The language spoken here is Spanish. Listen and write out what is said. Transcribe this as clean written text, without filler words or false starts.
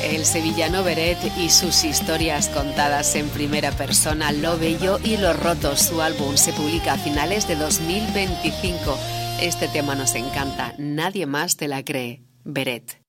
El sevillano Beret y sus historias contadas en primera persona, Lo bello y lo roto. Su álbum se publica a finales de 2025. Este tema nos encanta, nadie más te la cree. Beret.